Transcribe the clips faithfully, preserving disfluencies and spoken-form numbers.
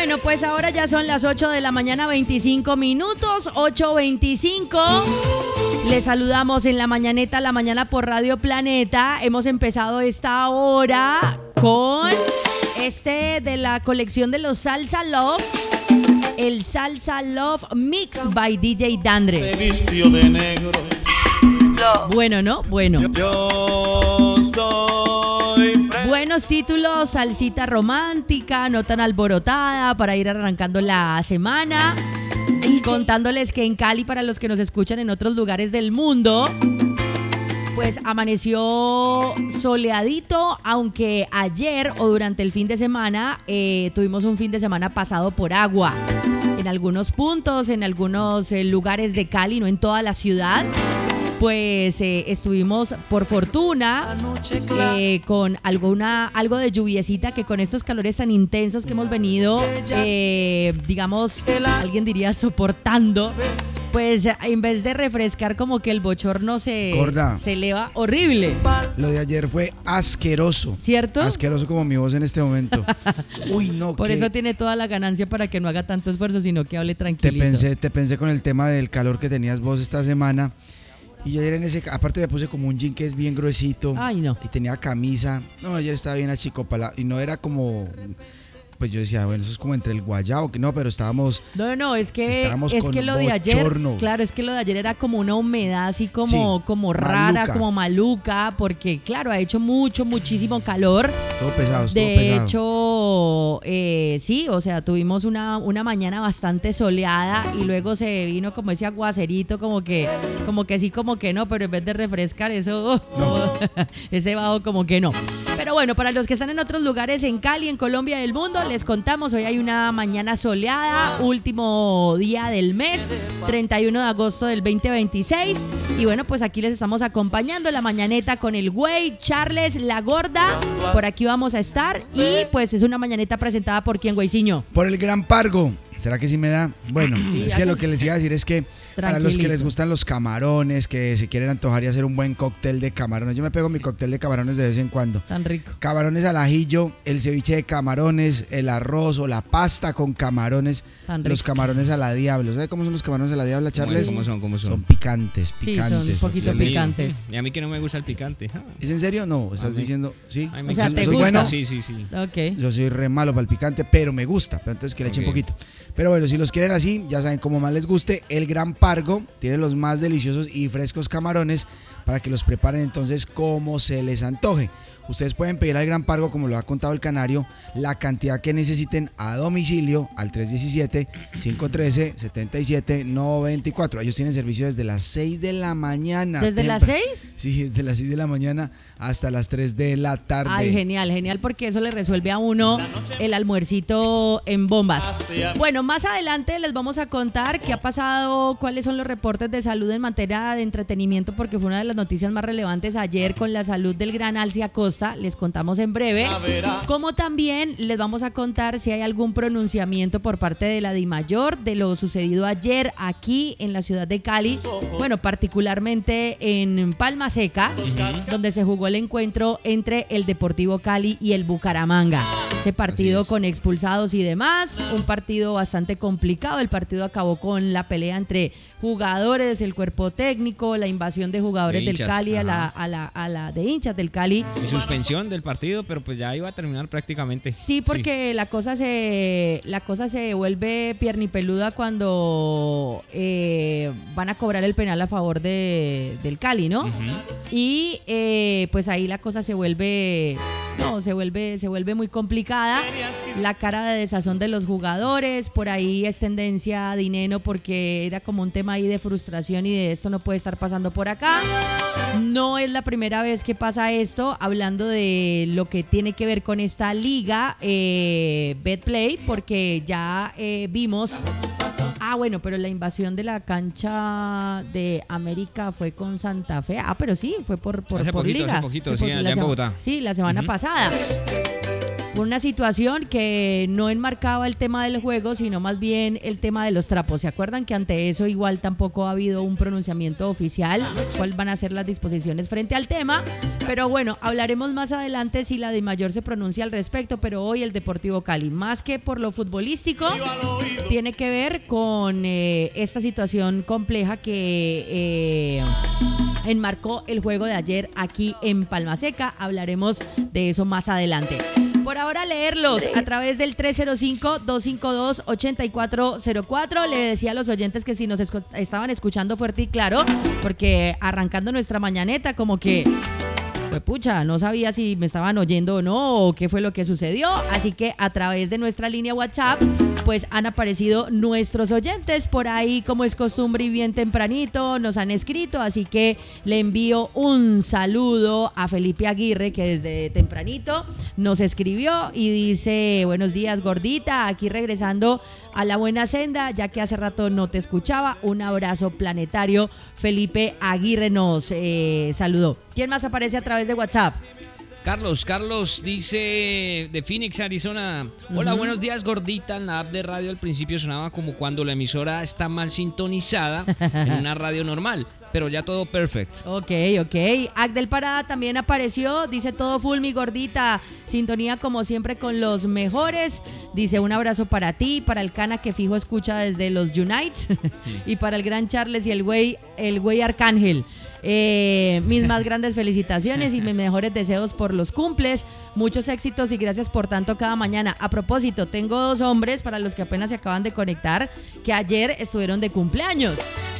Bueno, pues ahora ya son las ocho de la mañana, veinticinco minutos, ocho veinticinco. Les saludamos en la mañaneta, la mañana por Radio Planeta. Hemos empezado esta hora con este de la colección de los Salsa Love, el Salsa Love Mix by D J Dandres. Se vistió de negro. Bueno, ¿no? Bueno. Yo soy Buenos títulos, salsita romántica, no tan alborotada, para ir arrancando la semana. Contándoles que en Cali, para los que nos escuchan en otros lugares del mundo, pues amaneció soleadito, aunque ayer o durante el fin de semana eh, tuvimos un fin de semana pasado por agua. En algunos puntos, en algunos eh, lugares de Cali, no en toda la ciudad. Pues eh, estuvimos, por fortuna, eh, con alguna, algo de lluviecita, que con estos calores tan intensos que hemos venido, eh, digamos, alguien diría soportando, pues en vez de refrescar, como que el bochorno se, Gorda. se eleva horrible. Lo de ayer fue asqueroso. ¿Cierto? Asqueroso como mi voz en este momento. Uy, no. Por que eso tiene toda la ganancia, para que no haga tanto esfuerzo, sino que hable te tranquilito. pensé, te pensé con el tema del calor que tenías vos esta semana. Y yo ayer en ese, aparte me puse como un jean que es bien gruesito. Ay, no. Y tenía camisa. No, ayer estaba bien achicopalado. Y no era como, pues yo decía, bueno, eso es como entre el guayabo, que no, pero estábamos. No, no, no, es que Estábamos es con que lo de ayer, bochorno. claro, es que lo de ayer era como una humedad así como, Sí, como rara, maluca. como maluca, porque claro, ha hecho mucho, muchísimo calor. Todo pesado, todo De pesado. hecho, eh, sí, o sea, tuvimos una, una mañana bastante soleada y luego se vino como ese aguacerito, como que, como que sí, como que no, pero en vez de refrescar eso, No. ese bajo como que no. Pero bueno, para los que están en otros lugares, en Cali, en Colombia, del mundo, les contamos, hoy hay una mañana soleada, último día del mes, treinta y uno de agosto del veinte veintiséis. Y bueno, pues aquí les estamos acompañando la mañaneta con el güey, Charles, la gorda. Por aquí vamos a estar. Y pues es una mañaneta presentada por quién, güeyciño. Por el Gran Pargo. ¿Será que sí me da? Bueno, Sí, es que hágale. lo que les iba a decir es que para los que Tranquilito. les gustan los camarones, que se quieren antojar y hacer un buen cóctel de camarones, yo me pego mi cóctel de camarones de vez en cuando. Tan rico. Camarones al ajillo, el ceviche de camarones, el arroz o la pasta con camarones, Tan rico. los camarones a la diabla. ¿Sabes cómo son los camarones a la diabla, Charles? ¿Cómo son? ¿Cómo son? Son picantes, Sí, picantes. son un poquito Dios mío. picantes. Y a mí que no me gusta el picante. Ah. ¿Es en serio? No, estás A mí- diciendo, sí. Ay, me O sea, encanta. ¿te Soy gusta? bueno. Sí, sí, sí. Ok. Yo soy re malo para el picante, pero me gusta. Pero entonces que le echen Ok. poquito. Pero bueno, si los quieren así, ya saben cómo más les guste. El Gran Pargo tiene los más deliciosos y frescos camarones para que los preparen entonces como se les antoje. Ustedes pueden pedir al Gran Pargo, como lo ha contado el Canario, la cantidad que necesiten a domicilio al tres uno siete, cinco uno tres, siete siete nueve cuatro. Ellos tienen servicio desde las seis de la mañana. ¿Desde las Tempra- seis? Sí, desde las seis de la mañana hasta las tres de la tarde. Ay, genial, genial, porque eso le resuelve a uno el almuercito en bombas. Bueno, más adelante les vamos a contar qué ha pasado, cuáles son los reportes de salud en materia de entretenimiento, porque fue una de las noticias más relevantes ayer con la salud del gran Alci Acosta. Les contamos en breve. Como también les vamos a contar si hay algún pronunciamiento por parte de la DIMAYOR de lo sucedido ayer aquí en la ciudad de Cali. Bueno, particularmente en Palma Seca, donde se jugó el encuentro entre el Deportivo Cali y el Bucaramanga. Ese partido con expulsados y demás, un partido bastante complicado. El partido acabó con la pelea entre jugadores, el cuerpo técnico, la invasión de jugadores De hinchas, del Cali a la, ajá. a la a la de hinchas del Cali. Y suspensión del partido, pero pues ya iba a terminar prácticamente. Sí, porque la cosa se la cosa se vuelve piernipeluda cuando eh, van a cobrar el penal a favor de, del Cali, ¿no? Ujú. Y eh, pues ahí la cosa se vuelve no se vuelve se vuelve muy complicada. La cara de desazón de los jugadores, por ahí es tendencia a dinero, porque era como un tema ahí de frustración y de esto no puede estar pasando por acá. No es la primera vez que pasa esto, hablando de lo que tiene que ver con esta liga eh, Betplay, porque ya eh, vimos. Ah, bueno, pero la invasión de la cancha de América fue con Santa Fe. Ah, pero sí, fue por, por, Hace por poquito, liga. hace poquito, Fue sí, por- allá la en sema- Bogotá. Sí, la semana Ujú. pasada. por una situación que no enmarcaba el tema del juego, sino más bien el tema de los trapos. ¿Se acuerdan que ante eso igual tampoco ha habido un pronunciamiento oficial? ¿Cuáles van a ser las disposiciones frente al tema? Pero bueno, hablaremos más adelante si la DIMAYOR se pronuncia al respecto, pero hoy el Deportivo Cali, más que por lo futbolístico, tiene que ver con eh, esta situación compleja que eh, enmarcó el juego de ayer aquí en Palma Seca. Hablaremos de eso más adelante. Por ahora leerlos a través del tres cero cinco, dos cinco dos, ocho cuatro cero cuatro. Le decía a los oyentes que si nos escu- estaban escuchando fuerte y claro, porque arrancando nuestra mañaneta como que... Pues pucha, no sabía si me estaban oyendo o no, o qué fue lo que sucedió, así que a través de nuestra línea WhatsApp pues han aparecido nuestros oyentes por ahí, como es costumbre y bien tempranito, nos han escrito, así que le envío un saludo a Felipe Aguirre, que desde tempranito nos escribió y dice: buenos días, gordita, aquí regresando a la buena senda, ya que hace rato no te escuchaba. Un abrazo planetario. Felipe Aguirre nos eh, saludó. ¿Quién más aparece a través de WhatsApp? Carlos, Carlos dice de Phoenix, Arizona. Hola, uh-huh. Buenos días, gordita. En la app de radio al principio sonaba como cuando la emisora está mal sintonizada en una radio normal, pero ya todo perfecto. Ok, ok. Agdel Parada también apareció, dice todo full, mi gordita. Sintonía como siempre con los mejores. Dice un abrazo para ti, para el Cana que fijo escucha desde los Unites y para el gran Charles y el güey, el güey Arcángel. Eh, mis más grandes felicitaciones y mis mejores deseos por los cumples, muchos éxitos y gracias por tanto cada mañana. A propósito, tengo dos hombres, para los que apenas se acaban de conectar, que ayer estuvieron de cumpleaños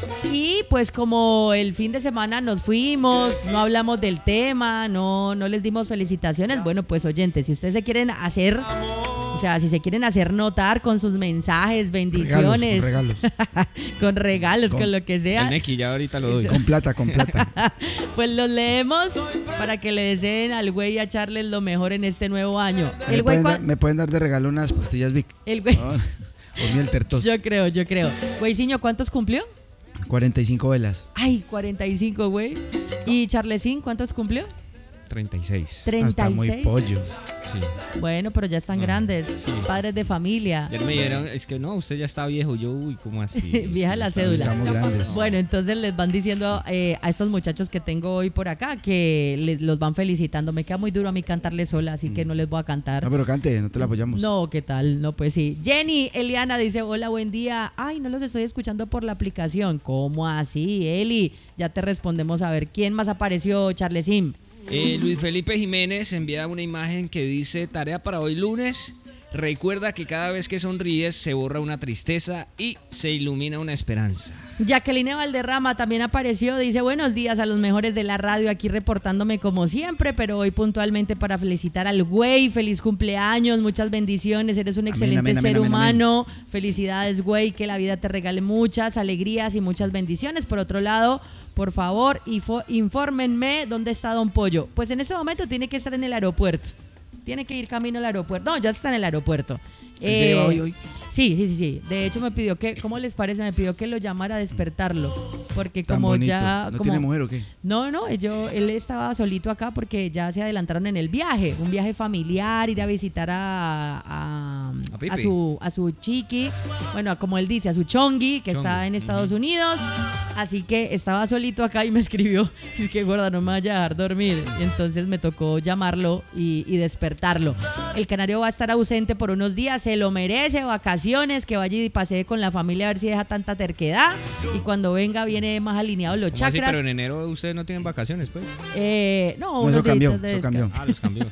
y pues como el fin de semana nos fuimos, no hablamos del tema, no, no les dimos felicitaciones. Bueno, pues oyentes, si ustedes se quieren hacer, o sea, si se quieren hacer notar con sus mensajes, bendiciones, regalos, con regalos, con, regalos, con, con lo que sea, el Neki, ya ahorita lo doy. Con plata, con plata. Pues los leemos para que le deseen al güey y a Charles lo mejor en este nuevo año. ¿Me, el pueden güey dar, ¿Me pueden dar de regalo unas pastillas Vic? El güey. Oh, o miel tertos. Yo creo, yo creo. Güeyciño, ¿cuántos cumplió? cuarenta y cinco velas. Ay, cuarenta y cinco, güey. ¿Y Charlesín, cuántos cumplió? treinta y seis. treinta y seis. Hasta muy pollo. Sí. Bueno, pero ya están no, grandes, sí. Padres de familia. Ayer me dijeron, es que no, usted ya está viejo. Yo, uy, ¿cómo así? Vieja la está, cédula. Estamos grandes. Bueno, entonces les van diciendo eh, a estos muchachos que tengo hoy por acá que les, los van felicitando. Me queda muy duro a mí cantarles sola, así mm. que no les voy a cantar. No, pero cante, no te la apoyamos. No, ¿qué tal? No, pues sí. Jenny Eliana dice, hola, buen día. Ay, no los estoy escuchando por la aplicación. ¿Cómo así, Eli? Ya te respondemos a ver. ¿Quién más apareció, Charlesim? Eh, Luis Felipe Jiménez envía una imagen que dice: tarea para hoy lunes, recuerda que cada vez que sonríes se borra una tristeza y se ilumina una esperanza. Jacqueline Valderrama también apareció, dice buenos días a los mejores de la radio, aquí reportándome como siempre, pero hoy puntualmente para felicitar al güey, feliz cumpleaños, muchas bendiciones, eres un amén, excelente amén, ser amén, humano, amén. Felicidades güey, que la vida te regale muchas alegrías y muchas bendiciones. Por otro lado, por favor, info, infórmenme dónde está Don Pollo. Pues en este momento tiene que estar en el aeropuerto. Tiene que ir camino al aeropuerto. No, ya está en el aeropuerto. ¿Él eh, se lleva hoy, hoy? Sí, sí, sí, sí. De hecho me pidió que, ¿cómo les parece? Me pidió que lo llamara a despertarlo. Porque Tan como bonito. ya... ¿No como, tiene mujer o qué? No, no, yo, él estaba solito acá porque ya se adelantaron en el viaje. Un viaje familiar, ir a visitar a, a, a, a su a su chiqui. Bueno, como él dice, a su chongui, que Chongo. Está en Estados uh-huh. Unidos. Así que estaba solito acá y me escribió, es que gorda, no me vaya a dejar dormir. Y entonces me tocó llamarlo y, y despertarlo. El canario va a estar ausente por unos días, se lo merece, vacaciones, que vaya y pasee con la familia a ver si deja tanta terquedad. Y cuando venga viene más alineados los chakras. Así, pero en enero ustedes no tienen vacaciones, pues. Eh, no, no, eso cambió, eso cambió. Ah, los cambió.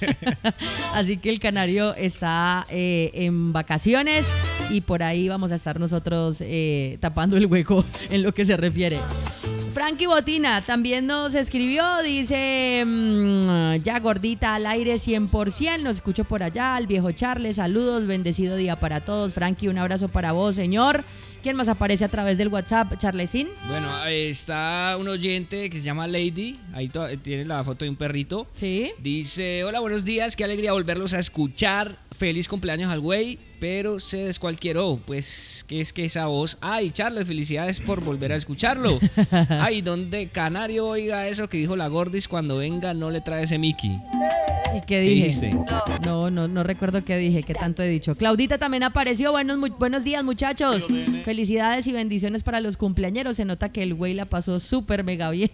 Así que el canario está eh, en vacaciones y por ahí vamos a estar nosotros eh, tapando el hueco en lo que se refiere. Frankie Botina también nos escribió, dice mmm, ya gordita al aire cien por ciento, nos escucho por allá, al viejo Charles, saludos, bendecido día para todos. Frankie, un abrazo para vos, señor. ¿Quién más aparece a través del WhatsApp, Charlesín? Bueno, está un oyente que se llama Lady, ahí to- tiene la foto de un perrito. Sí. Dice, hola, buenos días, qué alegría volverlos a escuchar, feliz cumpleaños al güey, pero se descualquieró, pues, ¿qué es que esa voz? Ay, Charles, felicidades por volver a escucharlo. Ay, ¿dónde Canario oiga eso que dijo la Gordis? Cuando venga no le trae ese Mickey. ¿Y qué ¿Qué dije? dijiste? No, no, no recuerdo qué dije, qué tanto he dicho. Claudita también apareció. Buenos, mu- buenos días, muchachos. Felicidades y bendiciones para los cumpleañeros. Se nota que el güey la pasó súper mega bien.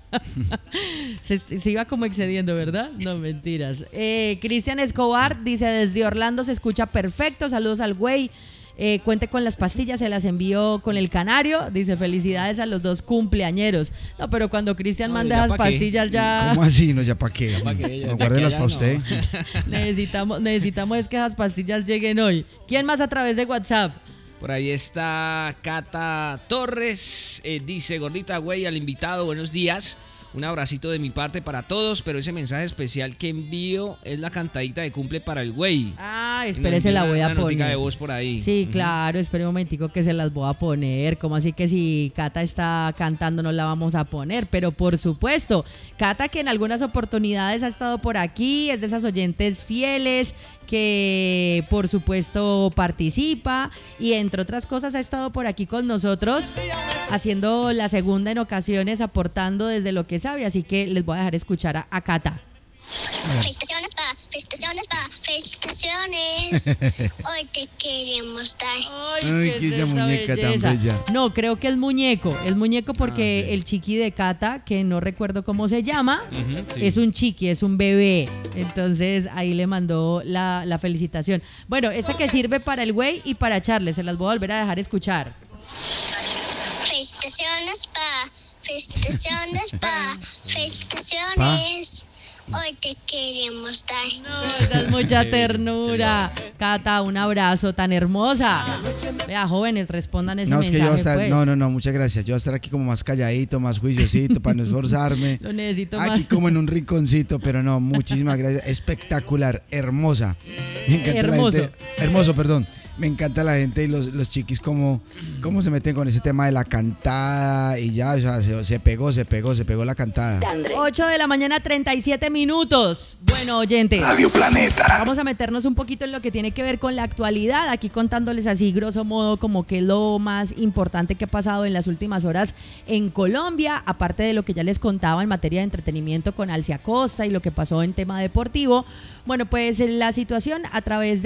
se, se iba como excediendo, ¿verdad? No, mentiras. Eh, Cristian Escobar dice: desde Orlando se escucha perfecto. Saludos al güey. Eh, cuente con las pastillas, se las envió con el canario. Dice: felicidades a los dos cumpleañeros. No, pero cuando Cristian No, manda ya esas pa' qué. pastillas ya ¿Cómo así? No, ya para qué. pa' qué, ya No, de guárdelas aquí a para allá usted. no. necesitamos, necesitamos es que esas pastillas lleguen hoy. ¿Quién más a través de WhatsApp? Por ahí está Cata Torres, eh, dice: gordita, güey, al invitado, buenos días. Un abracito de mi parte para todos, pero ese mensaje especial que envío es la cantadita de cumple para el güey. Ah, espérese, la voy a Una notica de poner. voz por ahí. Sí, claro, espere un momentico que se las voy a poner. Como así que si Cata está cantando no la vamos a poner? Pero por supuesto, Cata, que en algunas oportunidades ha estado por aquí, es de esas oyentes fieles que por supuesto participa y entre otras cosas ha estado por aquí con nosotros haciendo la segunda en ocasiones, aportando desde lo que sabe, así que les voy a dejar escuchar a, a Cata. Felicitaciones pa, felicitaciones pa, felicitaciones. Hoy te queremos dar. Ay, qué esa muñeca tan bella. No, creo que es muñeco, es muñeco porque Ah, ok. el chiqui de Cata, que no recuerdo cómo se llama, Ujú, sí. es un chiqui, es un bebé. Entonces ahí le mandó la, la felicitación. Bueno, esta que sirve para el güey y para Charles, se las voy a volver a dejar escuchar. Felicitaciones pa, felicitaciones pa, felicitaciones. Hoy te queremos dar. No, esa es mucha ternura. Cata, un abrazo tan hermosa. Vea, jóvenes, respondan ese No, es que yo voy a mensaje, estar, pues. no, no, no, muchas gracias. Yo voy a estar aquí como más calladito, más juiciosito, para no esforzarme. Lo necesito Aquí más. como en un rinconcito, pero no, muchísimas gracias. Espectacular, hermosa. Me encanta Hermoso. la gente. Hermoso, perdón. Me encanta la gente y los, los chiquis como, cómo se meten con ese tema de la cantada y ya, o sea, se, se pegó, se pegó, se pegó la cantada. ocho de la mañana, treinta y siete minutos. Bueno, oyentes. Radio Planeta. Vamos a meternos un poquito en lo que tiene que ver con la actualidad, aquí contándoles así grosso modo como que es lo más importante que ha pasado en las últimas horas en Colombia, aparte de lo que ya les contaba en materia de entretenimiento con Alcia Costa y lo que pasó en tema deportivo. Bueno, pues la situación a través de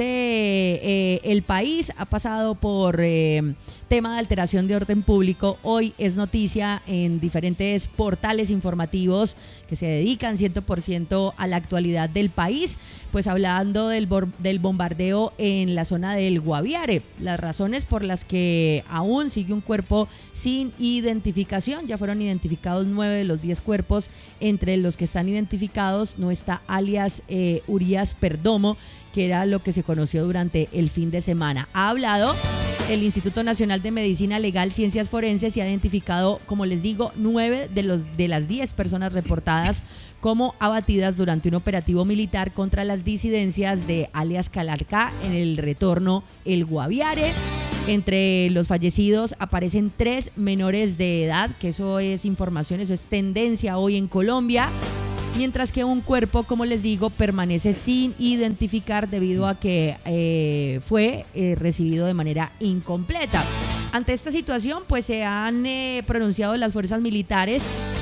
eh, el país ha pasado por eh, tema de alteración de orden público. Hoy es noticia en diferentes portales informativos que se dedican cien por ciento a la actualidad del país, pues hablando del, bor- del bombardeo en la zona del Guaviare, las razones por las que aún sigue un cuerpo sin identificación. Ya fueron identificados nueve de los diez cuerpos. Entre los que están identificados no está alias eh, Urias Perdomo, que era lo que se conoció durante el fin de semana. Ha hablado el Instituto Nacional de Medicina Legal, Ciencias Forenses y ha identificado, como les digo, nueve de, los, de las diez personas reportadas como abatidas durante un operativo militar contra las disidencias de alias Calarcá en el retorno El Guaviare. Entre los fallecidos aparecen tres menores de edad, que eso es información, eso es tendencia hoy en Colombia. Mientras que un cuerpo, como les digo, permanece sin identificar debido a que eh, fue eh, recibido de manera incompleta. Ante esta situación, pues se han eh, pronunciado las fuerzas militares,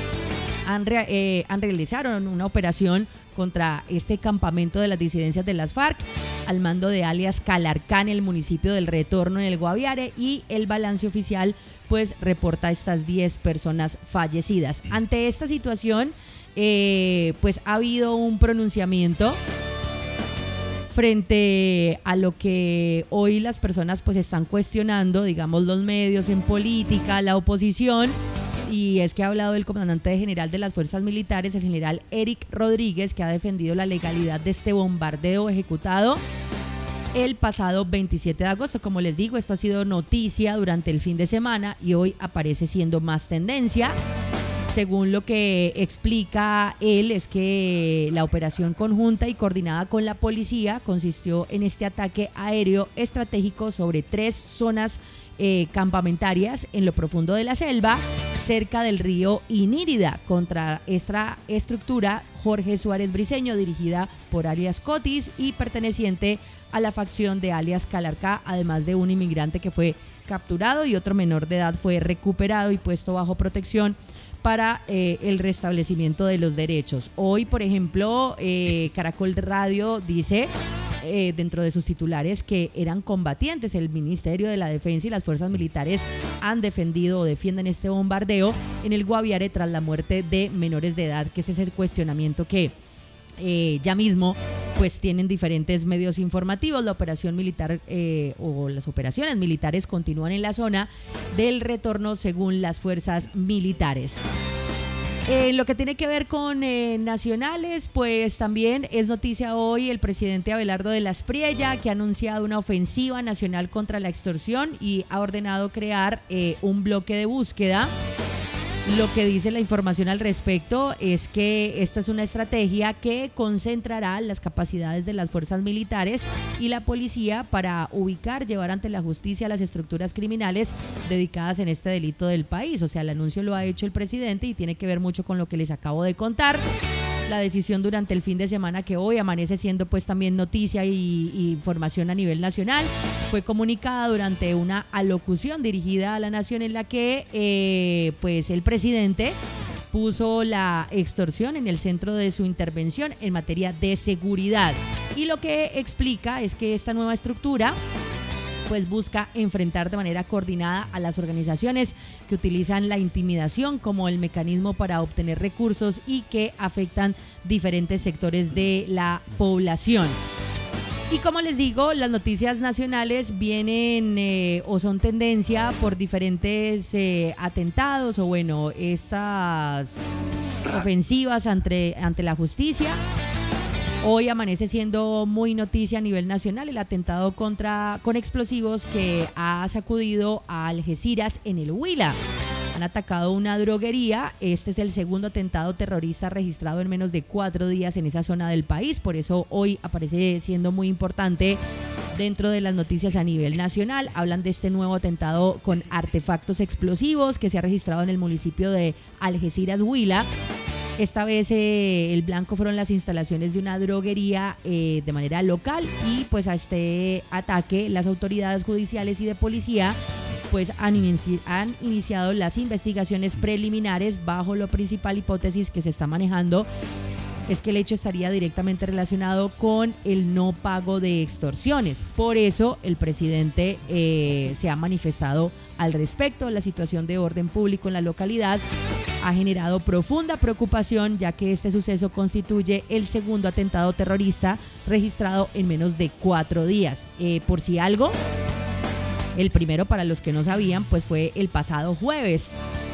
han, re, eh, han realizaron una operación contra este campamento de las disidencias de las FARC al mando de alias Calarcá en el municipio del Retorno en el Guaviare, y el balance oficial pues reporta estas diez personas fallecidas. Ante esta situación, Eh, pues ha habido un pronunciamiento frente a lo que hoy las personas pues están cuestionando, digamos los medios en política, la oposición, y es que ha hablado el comandante general de las fuerzas militares, el general Eric Rodríguez, que ha defendido la legalidad de este bombardeo ejecutado el pasado veintisiete de agosto. Como les digo, esto ha sido noticia durante el fin de semana y hoy aparece siendo más tendencia. Según lo que explica él, es que la operación conjunta y coordinada con la policía consistió en este ataque aéreo estratégico sobre tres zonas eh, campamentarias en lo profundo de la selva, cerca del río Inírida, contra esta estructura Jorge Suárez Briceño, dirigida por alias Cotis y perteneciente a la facción de alias Calarcá, además de un inmigrante que fue capturado y otro menor de edad fue recuperado y puesto bajo protección para eh, el restablecimiento de los derechos. Hoy, por ejemplo, eh, Caracol Radio dice eh, dentro de sus titulares que eran combatientes. El Ministerio de la Defensa y las fuerzas militares han defendido o defienden este bombardeo en el Guaviare tras la muerte de menores de edad, que ese es el cuestionamiento que Eh, ya mismo pues tienen diferentes medios informativos. La operación militar eh, o las operaciones militares continúan en la zona del retorno según las fuerzas militares. En eh, lo que tiene que ver con eh, nacionales, pues también es noticia hoy el presidente Abelardo de la Espriella, que ha anunciado una ofensiva nacional contra la extorsión y ha ordenado crear eh, un bloque de búsqueda. Lo que dice la información al respecto es que esta es una estrategia que concentrará las capacidades de las fuerzas militares y la policía para ubicar, llevar ante la justicia a las estructuras criminales dedicadas en este delito del país. O sea, el anuncio lo ha hecho el presidente y tiene que ver mucho con lo que les acabo de contar. La decisión durante el fin de semana, que hoy amanece siendo pues también noticia y, y información a nivel nacional, fue comunicada durante una alocución dirigida a la nación en la que eh, pues el presidente puso la extorsión en el centro de su intervención en materia de seguridad. Y lo que explica es que esta nueva estructura pues busca enfrentar de manera coordinada a las organizaciones que utilizan la intimidación como el mecanismo para obtener recursos y que afectan diferentes sectores de la población. Y como les digo, las noticias nacionales vienen eh, o son tendencia por diferentes eh, atentados o bueno, estas ofensivas ante, ante la justicia. Hoy amanece siendo muy noticia a nivel nacional el atentado contra con explosivos que ha sacudido a Algeciras en el Huila. Han atacado una droguería. Este es el segundo atentado terrorista registrado en menos de cuatro días en esa zona del país. Por eso hoy aparece siendo muy importante dentro de las noticias a nivel nacional. Hablan de este nuevo atentado con artefactos explosivos que se ha registrado en el municipio de Algeciras, Huila. Esta vez eh, el blanco fueron las instalaciones de una droguería eh, de manera local y pues a este ataque las autoridades judiciales y de policía pues han, inici- han iniciado las investigaciones preliminares bajo la principal hipótesis que se está manejando es que el hecho estaría directamente relacionado con el no pago de extorsiones. Por eso el presidente eh, se ha manifestado al respecto. La situación de orden público en la localidad ha generado profunda preocupación, ya que este suceso constituye el segundo atentado terrorista registrado en menos de cuatro días. Eh, por si algo, el primero, para los que no sabían, pues fue el pasado jueves.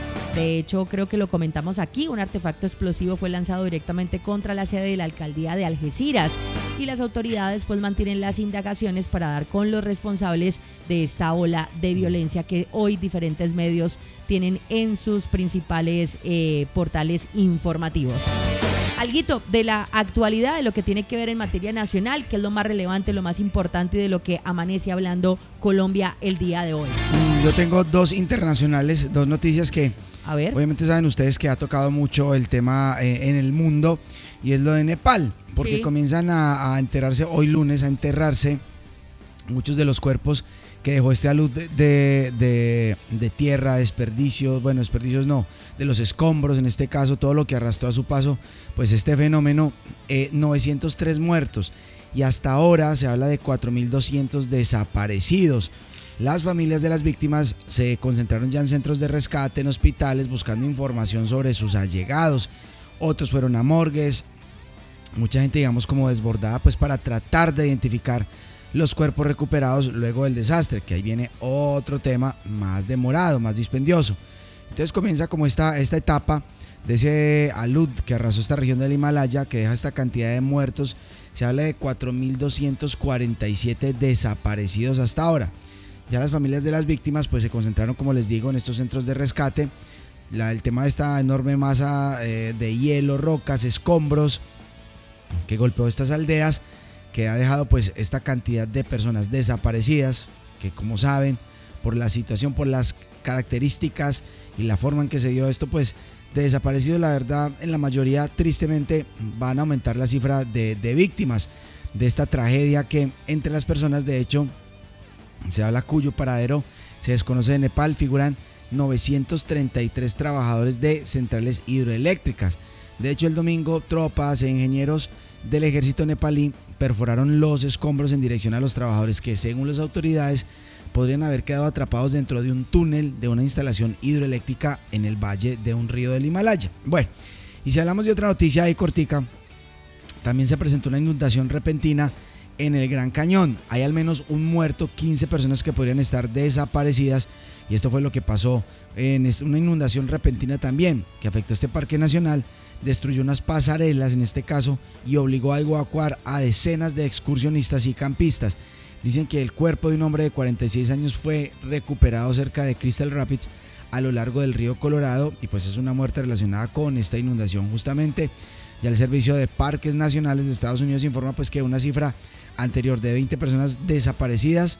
De hecho, creo que lo comentamos aquí, un artefacto explosivo fue lanzado directamente contra la sede de la alcaldía de Algeciras y las autoridades pues mantienen las indagaciones para dar con los responsables de esta ola de violencia que hoy diferentes medios tienen en sus principales eh, portales informativos. Alguito de la actualidad, de lo que tiene que ver en materia nacional, que es lo más relevante, lo más importante y de lo que amanece hablando Colombia el día de hoy. Yo tengo dos internacionales, dos noticias que A ver. obviamente saben ustedes que ha tocado mucho el tema eh, en el mundo y es lo de Nepal, porque Sí. comienzan a, a enterarse hoy lunes, a enterrarse muchos de los cuerpos que dejó este alud de, de, de, de tierra, desperdicios, bueno, desperdicios no, de los escombros, en este caso, todo lo que arrastró a su paso, pues este fenómeno, eh, novecientos tres muertos y hasta ahora se habla de cuatro mil doscientos desaparecidos. Las familias de las víctimas se concentraron ya en centros de rescate, en hospitales, buscando información sobre sus allegados. Otros fueron a morgues, mucha gente digamos como desbordada pues para tratar de identificar los cuerpos recuperados luego del desastre, que ahí viene otro tema más demorado, más dispendioso. Entonces comienza como esta, esta etapa de ese alud que arrasó esta región del Himalaya, que deja esta cantidad de muertos. Se habla de cuatro mil doscientos cuarenta y siete desaparecidos hasta ahora. Ya las familias de las víctimas pues se concentraron, como les digo, en estos centros de rescate. La, el tema de esta enorme masa eh, de hielo, rocas, escombros que golpeó estas aldeas, que ha dejado pues esta cantidad de personas desaparecidas, que como saben, por la situación, por las características y la forma en que se dio esto, pues de desaparecidos, la verdad, en la mayoría tristemente van a aumentar la cifra de, de víctimas de esta tragedia que entre las personas, de hecho, se habla cuyo paradero se desconoce de Nepal. Figuran novecientos treinta y tres trabajadores de centrales hidroeléctricas. De hecho, el domingo, tropas e ingenieros del ejército nepalí perforaron los escombros en dirección a los trabajadores que, según las autoridades, podrían haber quedado atrapados dentro de un túnel de una instalación hidroeléctrica en el valle de un río del Himalaya. Bueno, y si hablamos de otra noticia ahí cortica, también se presentó una inundación repentina en el Gran Cañón. Hay al menos un muerto, quince personas que podrían estar desaparecidas, y esto fue lo que pasó en una inundación repentina también, que afectó este parque nacional, destruyó unas pasarelas en este caso y obligó a evacuar a decenas de excursionistas y campistas. Dicen que el cuerpo de un hombre de cuarenta y seis años fue recuperado cerca de Crystal Rapids a lo largo del río Colorado, y pues es una muerte relacionada con esta inundación justamente. Ya el Servicio de Parques Nacionales de Estados Unidos informa pues que una cifra anterior de veinte personas desaparecidas,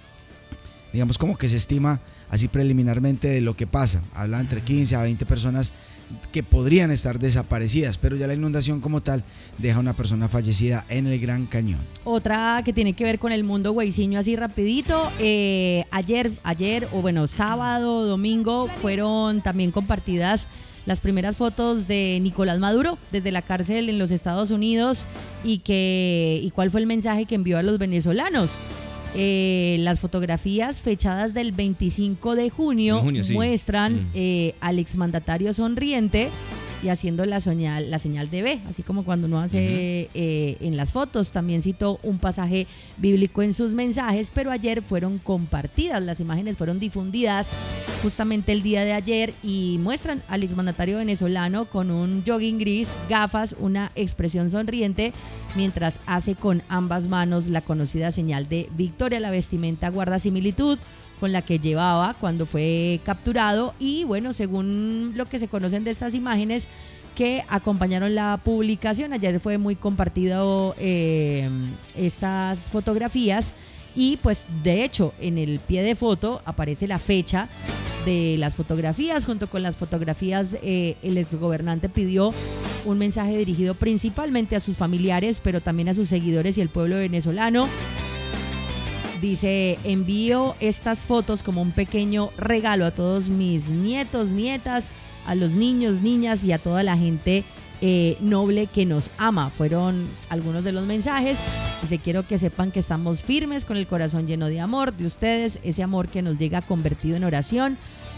digamos como que se estima así preliminarmente de lo que pasa, habla entre quince a veinte personas que podrían estar desaparecidas, pero ya la inundación como tal deja una persona fallecida en el Gran Cañón. Otra que tiene que ver con el mundo güeyciño así rapidito, eh, ayer, ayer o bueno, sábado, domingo fueron también compartidas las primeras fotos de Nicolás Maduro desde la cárcel en los Estados Unidos, y que y cuál fue el mensaje que envió a los venezolanos. Eh, las fotografías fechadas del veinticinco de junio, de junio sí. muestran mm. eh, al exmandatario sonriente y haciendo la señal, la señal de B, así como cuando uno hace uh-huh. eh, en las fotos. También citó un pasaje bíblico en sus mensajes, pero ayer fueron compartidas, las imágenes fueron difundidas justamente el día de ayer y muestran al exmandatario venezolano con un jogging gris, gafas, una expresión sonriente, mientras hace con ambas manos la conocida señal de victoria. La vestimenta guarda similitud con la que llevaba cuando fue capturado, y bueno, según lo que se conocen de estas imágenes que acompañaron la publicación, ayer fue muy compartido eh, estas fotografías, y pues de hecho en el pie de foto aparece la fecha de las fotografías. Junto con las fotografías, eh, el exgobernante pidió un mensaje dirigido principalmente a sus familiares, pero también a sus seguidores y el pueblo venezolano. Dice: envío estas fotos como un pequeño regalo a todos mis nietos, nietas, a los niños, niñas y a toda la gente eh, noble que nos ama. Fueron algunos de los mensajes. Dice: quiero que sepan que estamos firmes, con el corazón lleno de amor de ustedes, ese amor que nos llega convertido en oración,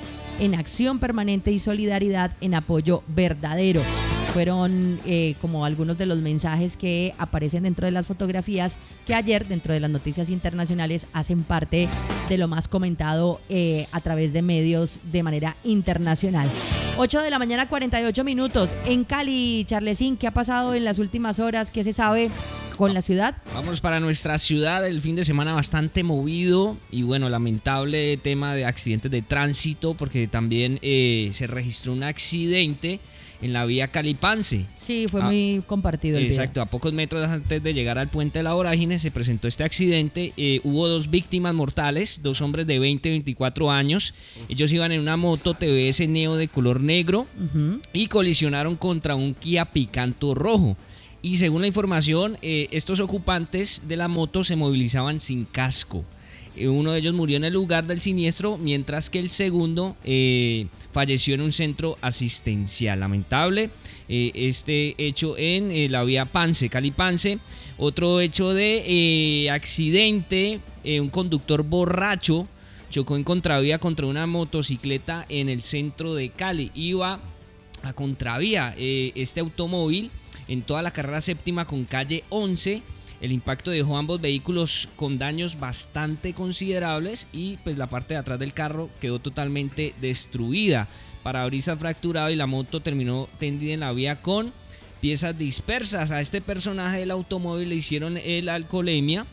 en acción permanente y solidaridad, en apoyo verdadero. Fueron eh, como algunos de los mensajes que aparecen dentro de las fotografías que ayer, dentro de las noticias internacionales, hacen parte de lo más comentado eh, a través de medios de manera internacional. ocho de la mañana, cuarenta y ocho minutos. En Cali, Charlesín, ¿qué ha pasado en las últimas horas? ¿Qué se sabe con la ciudad? Vamos para nuestra ciudad, el fin de semana bastante movido y bueno, lamentable tema de accidentes de tránsito, porque también eh, se registró un accidente en la vía Cali-Pance. Sí, fue ah, muy compartido el Exacto, video. A pocos metros antes de llegar al puente de la Vorágine se presentó este accidente. Eh, hubo dos víctimas mortales, dos hombres de veinte y veinticuatro años. Ellos iban en una moto T V S Neo de color negro uh-huh. y colisionaron contra un Kia Picanto rojo. Y según la información, eh, estos ocupantes de la moto se movilizaban sin casco. Uno de ellos murió en el lugar del siniestro, mientras que el segundo eh, falleció en un centro asistencial. Lamentable eh, este hecho en eh, la vía Pance, Cali-Pance. Otro hecho de eh, accidente, eh, un conductor borracho chocó en contravía contra una motocicleta en el centro de Cali. Iba a contravía eh, este automóvil en toda la carrera séptima con calle once. El impacto dejó ambos vehículos con daños bastante considerables y pues la parte de atrás del carro quedó totalmente destruida. Parabrisas fracturado y la moto terminó tendida en la vía con piezas dispersas. A este personaje del automóvil le hicieron el alcoholemia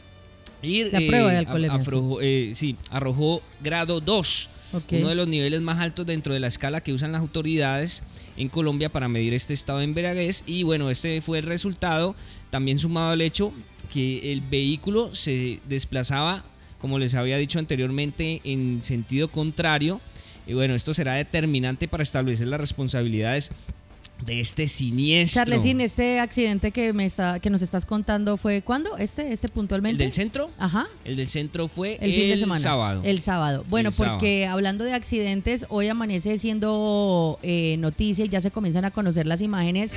y la eh, prueba de alcoholemia. Afrojó, eh, sí, arrojó grado dos. Okay. Uno de los niveles más altos dentro de la escala que usan las autoridades en Colombia para medir este estado de embriaguez. Y bueno, este fue el resultado, también sumado al hecho que el vehículo se desplazaba, como les había dicho anteriormente, en sentido contrario. Y bueno, esto será determinante para establecer las responsabilidades de este siniestro. Charlesín, este accidente que me está, que nos estás contando fue ¿cuándo? Este, este puntualmente. ¿El del centro? Ajá. El del centro fue El el, fin de semana. sábado. El sábado. Bueno, El porque sábado. hablando de accidentes, hoy amanece siendo eh, noticia y ya se comienzan a conocer las imágenes.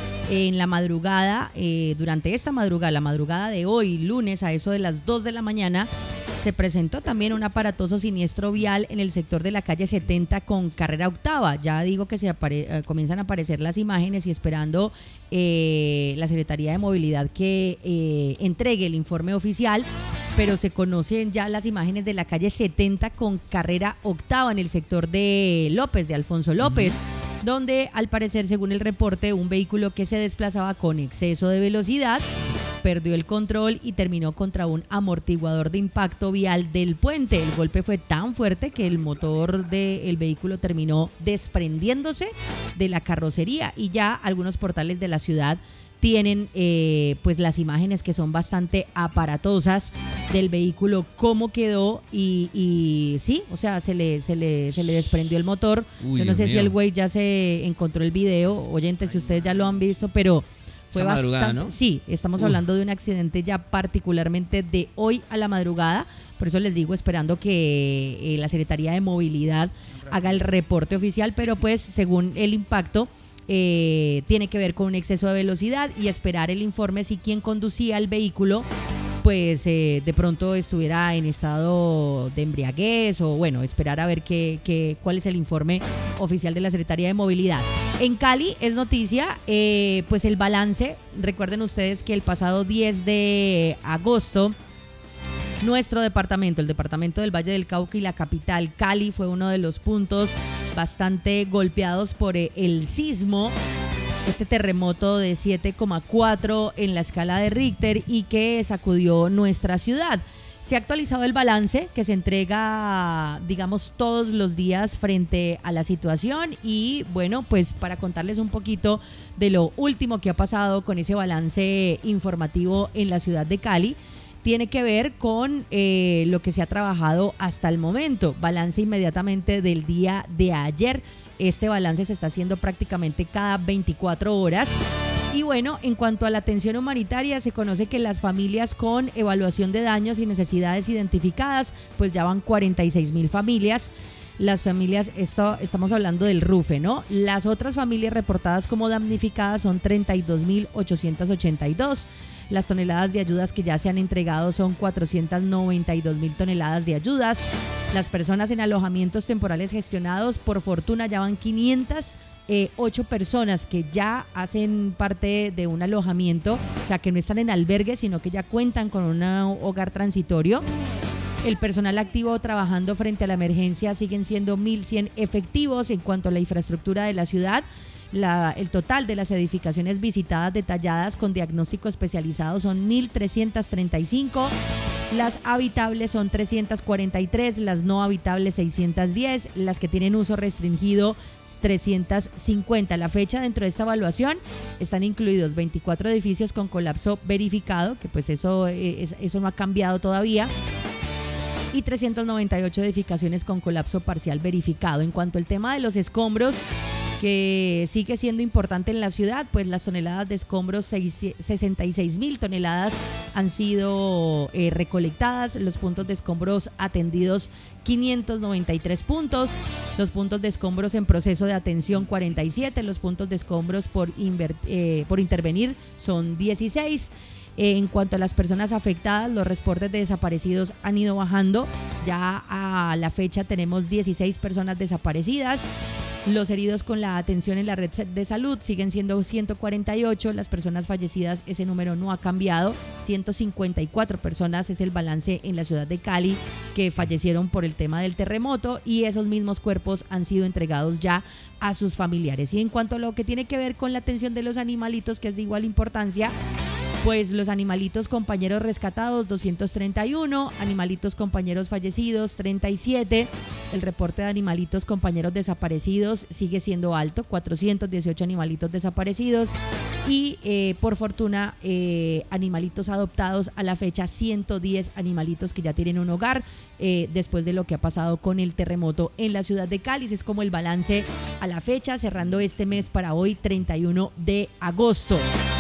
En la madrugada, eh, durante esta madrugada, la madrugada de hoy, lunes, a eso de las dos de la mañana, se presentó también un aparatoso siniestro vial en el sector de la calle setenta con carrera octava. Ya digo que se apare- eh, comienzan a aparecer las imágenes y esperando eh, la Secretaría de Movilidad que eh, entregue el informe oficial, pero se conocen ya las imágenes de la calle setenta con carrera octava en el sector de López, de Alfonso López. Uh-huh. Donde al parecer, según el reporte, un vehículo que se desplazaba con exceso de velocidad perdió el control y terminó contra un amortiguador de impacto vial del puente. El golpe fue tan fuerte que el motor del vehículo terminó desprendiéndose de la carrocería y ya algunos portales de la ciudad tienen eh, pues las imágenes que son bastante aparatosas del vehículo, cómo quedó y, y sí, o sea, se le, se le, se le desprendió el motor. Uy, yo no Dios sé mío. Si el güey ya se encontró el video, oyentes, si ustedes ya lo han visto, pero fue Esa bastante, ¿no? Sí, estamos Uf. hablando de un accidente ya particularmente de hoy a la madrugada. Por eso les digo, esperando que eh, la Secretaría de Movilidad haga el reporte oficial, pero pues según el impacto Eh, tiene que ver con un exceso de velocidad y esperar el informe si quien conducía el vehículo pues eh, de pronto estuviera en estado de embriaguez o bueno, esperar a ver qué, qué, cuál es el informe oficial de la Secretaría de Movilidad. En Cali es noticia eh, pues el balance, recuerden ustedes que el pasado diez de agosto nuestro departamento, el departamento del Valle del Cauca y la capital Cali fue uno de los puntos bastante golpeados por el sismo, este terremoto de siete coma cuatro en la escala de Richter y que sacudió nuestra ciudad. Se ha actualizado el balance que se entrega, digamos, todos los días frente a la situación y bueno, pues para contarles un poquito de lo último que ha pasado con ese balance informativo en la ciudad de Cali. Tiene que ver con eh, lo que se ha trabajado hasta el momento. Balance inmediatamente del día de ayer. Este balance se está haciendo prácticamente cada veinticuatro horas. Y bueno, en cuanto a la atención humanitaria, se conoce que las familias con evaluación de daños y necesidades identificadas, pues ya van cuarenta y seis mil familias. Las familias, esto, estamos hablando del RUFE, ¿no? Las otras familias reportadas como damnificadas son treinta y dos mil ochocientos ochenta y dos. Las toneladas de ayudas que ya se han entregado son cuatrocientos noventa y dos mil toneladas de ayudas. Las personas en alojamientos temporales gestionados, por fortuna, ya van quinientas ocho personas que ya hacen parte de un alojamiento, o sea, que no están en albergue, sino que ya cuentan con un hogar transitorio. El personal activo trabajando frente a la emergencia siguen siendo mil cien efectivos. En cuanto a la infraestructura de la ciudad, La, el total de las edificaciones visitadas detalladas con diagnóstico especializado son mil trescientos treinta y cinco, las habitables son trescientos cuarenta y tres, las no habitables seiscientos diez, las que tienen uso restringido trescientos cincuenta. A la fecha, dentro de esta evaluación están incluidos veinticuatro edificios con colapso verificado, que pues eso, eso no ha cambiado todavía, y trescientas noventa y ocho edificaciones con colapso parcial verificado. En cuanto al tema de los escombros, que sigue siendo importante en la ciudad, pues las toneladas de escombros, sesenta y seis mil toneladas han sido eh, recolectadas, los puntos de escombros atendidos quinientos noventa y tres puntos, los puntos de escombros en proceso de atención cuarenta y siete, los puntos de escombros por, inver, eh, por intervenir son dieciséis. En cuanto a las personas afectadas, los reportes de desaparecidos han ido bajando. Ya a la fecha tenemos dieciséis personas desaparecidas. Los heridos con la atención en la red de salud siguen siendo ciento cuarenta y ocho. Las personas fallecidas, ese número no ha cambiado. ciento cincuenta y cuatro personas es el balance en la ciudad de Cali que fallecieron por el tema del terremoto y esos mismos cuerpos han sido entregados ya a sus familiares. Y en cuanto a lo que tiene que ver con la atención de los animalitos, que es de igual importancia, pues los animalitos compañeros rescatados doscientos treinta y uno, animalitos compañeros fallecidos treinta y siete, el reporte de animalitos compañeros desaparecidos sigue siendo alto, cuatrocientos dieciocho animalitos desaparecidos, y eh, por fortuna eh, animalitos adoptados, a la fecha ciento diez animalitos que ya tienen un hogar eh, después de lo que ha pasado con el terremoto en la ciudad de Cali. Es como el balance a la fecha, cerrando este mes para hoy, treinta y uno de agosto.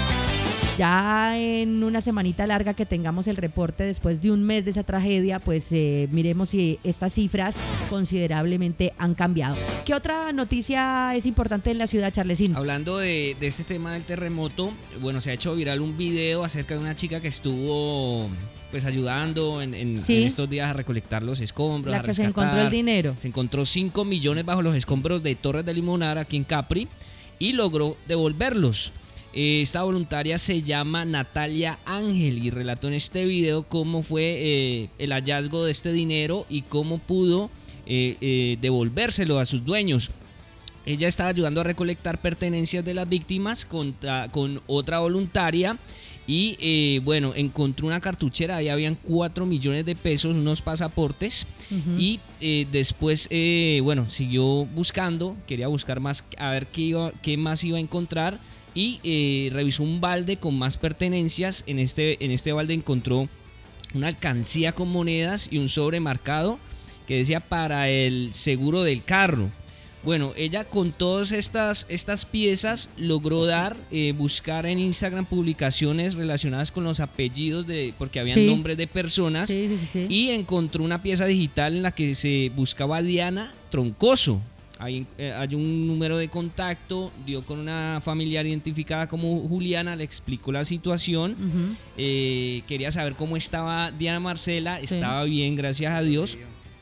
Ya en una semanita larga que tengamos el reporte después de un mes de esa tragedia, pues eh, miremos si estas cifras considerablemente han cambiado. ¿Qué otra noticia es importante en la ciudad, Charlesín? Hablando de, de este tema del terremoto, bueno, se ha hecho viral un video acerca de una chica que estuvo pues ayudando en, en, Sí. en estos días a recolectar los escombros, La a que se rescatar. encontró el dinero. Se encontró cinco millones bajo los escombros de Torres de Limonar aquí en Capri y logró devolverlos. Esta voluntaria se llama Natalia Ángel y relató en este video cómo fue eh, el hallazgo de este dinero y cómo pudo eh, eh, devolvérselo a sus dueños. Ella estaba ayudando a recolectar pertenencias de las víctimas con, con otra voluntaria y eh, bueno, encontró una cartuchera, ahí habían cuatro millones de pesos, unos pasaportes. Uh-huh. Y eh, después, eh, bueno, siguió buscando, quería buscar más, a ver qué, iba, qué más iba a encontrar. Y eh, revisó un balde con más pertenencias. En este, en este balde encontró una alcancía con monedas y un sobre marcado que decía para el seguro del carro. Bueno, ella con todas estas, estas piezas logró dar, eh, buscar en Instagram publicaciones relacionadas con los apellidos, de porque habían Sí. nombres de personas. Sí, sí, sí, sí. Y encontró una pieza digital en la que se buscaba a Diana Troncoso. Hay, eh, hay un número de contacto, dio con una familiar identificada como Juliana, le explicó la situación, Uh-huh. eh, quería saber cómo estaba Diana Marcela, Sí. estaba bien, gracias a Dios.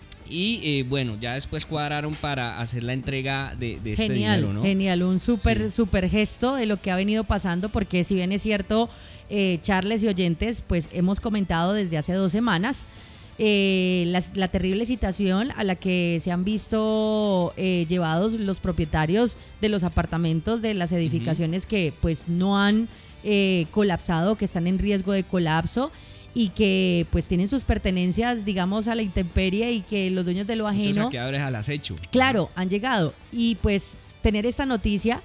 Y eh, bueno, ya después cuadraron para hacer la entrega de, de este Genial, dinero, ¿no? genial, un súper, Sí. súper gesto de lo que ha venido pasando, porque si bien es cierto, eh, Charles y oyentes, pues hemos comentado desde hace dos semanas eh, la, la terrible situación a la que se han visto eh, llevados los propietarios de los apartamentos de las edificaciones uh-huh. que pues no han eh, colapsado, que están en riesgo de colapso y que pues tienen sus pertenencias, digamos, a la intemperie y que los dueños de lo ajeno... Muchos saqueadores al acecho. Claro, han llegado. Y pues tener esta noticia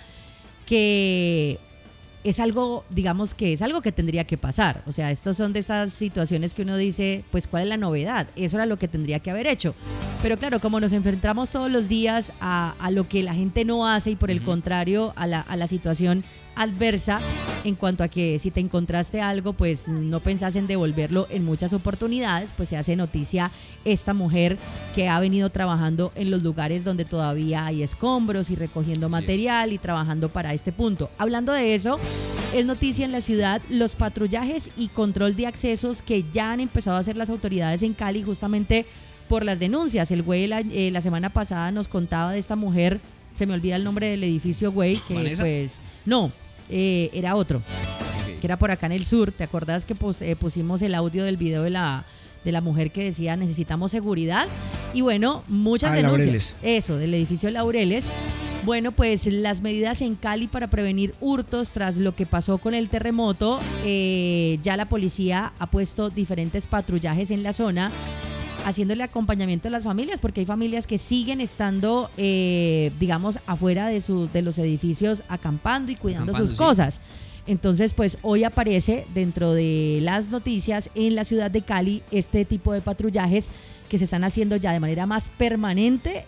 que es algo, digamos que es algo que tendría que pasar. O sea, estos son de esas situaciones que uno dice, pues ¿cuál es la novedad? Eso era lo que tendría que haber hecho. Pero claro, como nos enfrentamos todos los días a, a lo que la gente no hace y por el uh-huh. contrario a la, a la situación adversa en cuanto a que si te encontraste algo pues no pensás en devolverlo en muchas oportunidades, pues se hace noticia esta mujer que ha venido trabajando en los lugares donde todavía hay escombros y recogiendo Así material es. Y trabajando para este punto. Hablando de eso, es noticia en la ciudad los patrullajes y control de accesos que ya han empezado a hacer las autoridades en Cali justamente por las denuncias. El güey la, eh, la semana pasada nos contaba de esta mujer, se me olvida el nombre del edificio, güey, que ¿Vanessa? Pues no, eh, era otro, okay. que era por acá en el sur. ¿Te acordás que pus, eh, pusimos el audio del video de la, de la mujer que decía necesitamos seguridad? Y bueno, muchas ah, denuncias. Laureles. Eso, del edificio Laureles. Bueno, pues las medidas en Cali para prevenir hurtos tras lo que pasó con el terremoto, eh, ya la policía ha puesto diferentes patrullajes en la zona, haciéndole acompañamiento a las familias, porque hay familias que siguen estando, eh, digamos, afuera de, su, de los edificios acampando y cuidando acampando, sus sí. cosas. Entonces, pues hoy aparece dentro de las noticias en la ciudad de Cali este tipo de patrullajes que se están haciendo ya de manera más permanente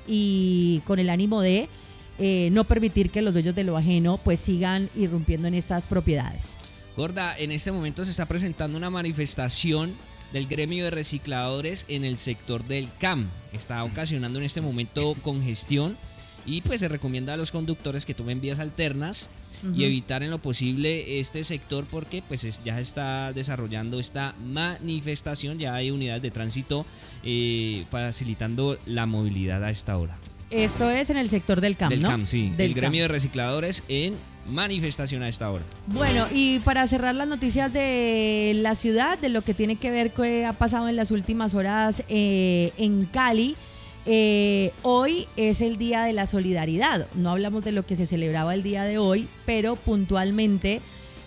y con el ánimo de eh, no permitir que los dueños de lo ajeno pues sigan irrumpiendo en estas propiedades. Gorda, en este momento se está presentando una manifestación del gremio de recicladores en el sector del C A M. Está ocasionando en este momento congestión y pues se recomienda a los conductores que tomen vías alternas uh-huh. y evitar en lo posible este sector porque pues es, ya se está desarrollando esta manifestación, ya hay unidades de tránsito eh, facilitando la movilidad a esta hora. Esto es en el sector del C A M, del ¿no? C A M, sí, del el gremio C A M. de recicladores en manifestación a esta hora. Bueno, y para cerrar las noticias de la ciudad, de lo que tiene que ver que ha pasado en las últimas horas eh, en Cali, eh, hoy es el Día de la Solidaridad. No hablamos de lo que se celebraba el día de hoy, pero puntualmente,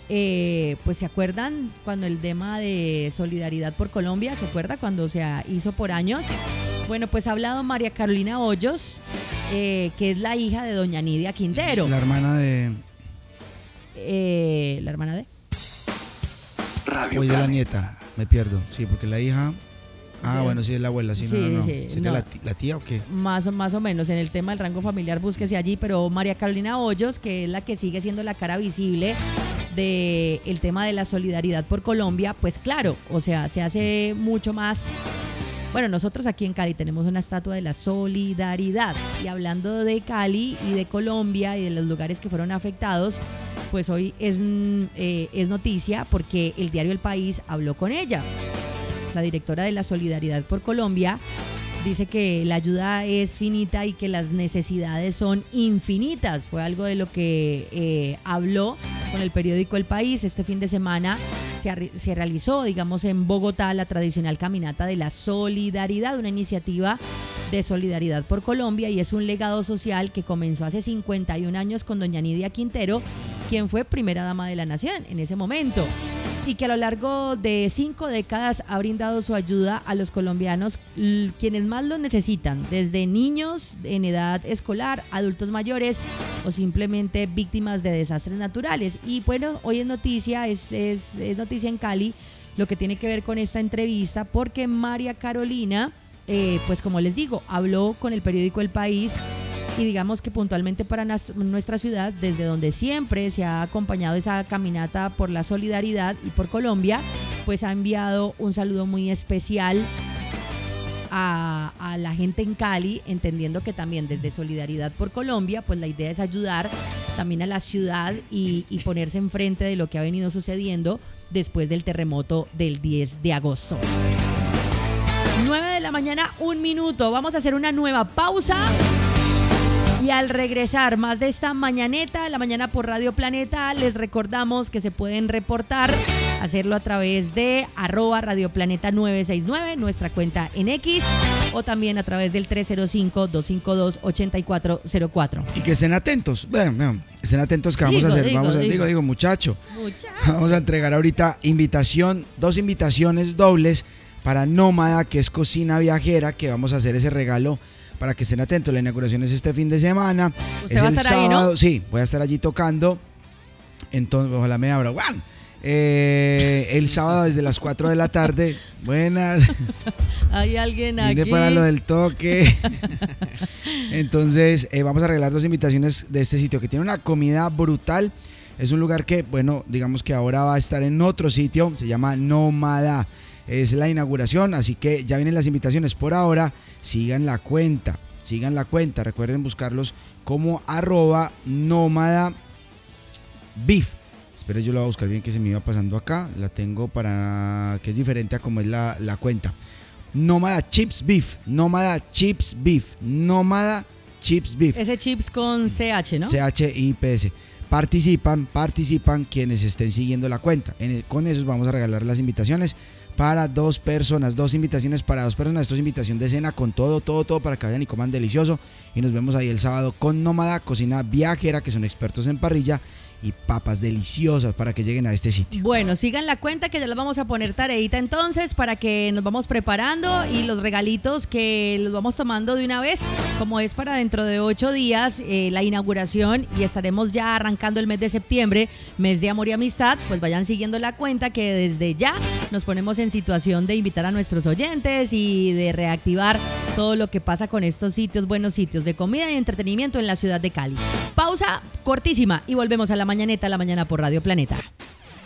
eh, pues se acuerdan cuando el tema de Solidaridad por Colombia, ¿se acuerda? Cuando se hizo por años. Bueno, pues ha hablado María Carolina Hoyos, eh, que es la hija de doña Nidia Quintero. La hermana de... eh, la hermana de... Oye, la nieta, me pierdo. Sí, porque la hija... Ah, Sí. bueno, sí, es la abuela, sí, Sí, no, no, no. sí, ¿Sería no. La, ti- la tía o qué? Más, o- más o menos en el tema del rango familiar, búsquese allí, pero María Carolina Hoyos, que es la que sigue siendo la cara visible del tema de la solidaridad por Colombia, pues claro, o sea, se hace mucho más. Bueno, nosotros aquí en Cali tenemos una estatua de la solidaridad, y hablando de Cali y de Colombia y de los lugares que fueron afectados, pues hoy es, mm, eh, es noticia porque el diario El País habló con ella. La directora de la Solidaridad por Colombia dice que la ayuda es finita y que las necesidades son infinitas. Fue algo de lo que eh, habló con el periódico El País. Este fin de semana se, arri- se realizó, digamos, en Bogotá la tradicional caminata de la solidaridad, una iniciativa de solidaridad por Colombia, y es un legado social que comenzó hace cincuenta y un años con doña Nidia Quintero, quien fue primera dama de la nación en ese momento, y que a lo largo de cinco décadas ha brindado su ayuda a los colombianos, l- quienes más lo necesitan, desde niños en edad escolar, adultos mayores o simplemente víctimas de desastres naturales. Y bueno, hoy es noticia, es, es, es noticia en Cali lo que tiene que ver con esta entrevista, porque María Carolina, eh, pues como les digo, habló con el periódico El País. Y digamos que puntualmente para nas- nuestra ciudad, desde donde siempre se ha acompañado esa caminata por la solidaridad y por Colombia, pues ha enviado un saludo muy especial a, a la gente en Cali, entendiendo que también desde Solidaridad por Colombia, pues la idea es ayudar también a la ciudad y, y ponerse enfrente de lo que ha venido sucediendo después del terremoto del diez de agosto. nueve de la mañana, un minuto. Vamos a hacer una nueva pausa. Y al regresar, más de esta mañaneta, la mañana por Radio Planeta, les recordamos que se pueden reportar, hacerlo a través de arroba Radio Planeta nueve seis nueve, nuestra cuenta en X, o también a través del tres cero cinco, dos cinco dos, ocho cuatro cero cuatro. Y que estén atentos, bueno, bueno, estén atentos que vamos Digo, a hacer, digo, vamos a, digo. digo, digo, muchacho, Mucha. vamos a entregar ahorita invitación, dos invitaciones dobles para Nómada, que es cocina viajera, que vamos a hacer ese regalo para que estén atentos. La inauguración es este fin de semana. ¿Usted es va a el estar ahí, sábado, no? sí, voy a estar allí tocando. Entonces, ojalá me abra. ¡Guau! Eh, el sábado desde las cuatro de la tarde. Buenas. Hay alguien aquí. Vine para lo del toque. Entonces, eh, vamos a arreglar dos invitaciones de este sitio que tiene una comida brutal. Es un lugar que, bueno, digamos que ahora va a estar en otro sitio. Se llama Nómada. Es la inauguración, así que ya vienen las invitaciones. Por ahora, sigan la cuenta. Sigan la cuenta. Recuerden buscarlos como arroba nómada beef. Espero, yo lo voy a buscar bien, que se me iba pasando acá. La tengo para que es diferente a como es la, la cuenta. Nómada Chips Beef. Nómada Chips Beef. Nómada Chips Beef. Ese chips con C H, ¿no? C H I P S. Participan, participan quienes estén siguiendo la cuenta. En el- con esos vamos a regalar las invitaciones para dos personas, dos invitaciones para dos personas. Esto es invitación de cena con todo, todo, todo para que vayan y coman delicioso. Y nos vemos ahí el sábado con Nómada, cocina viajera, que son expertos en parrilla, y papas deliciosas para que lleguen a este sitio. Bueno, sigan la cuenta, que ya les vamos a poner tareita entonces para que nos vamos preparando, y los regalitos que los vamos tomando de una vez, como es para dentro de ocho días eh, la inauguración, y estaremos ya arrancando el mes de septiembre, mes de amor y amistad. Pues vayan siguiendo la cuenta, que desde ya nos ponemos en situación de invitar a nuestros oyentes y de reactivar todo lo que pasa con estos sitios, buenos sitios de comida y entretenimiento en la ciudad de Cali. Pausa cortísima y volvemos a la mañaneta, la mañana por Radio Planeta.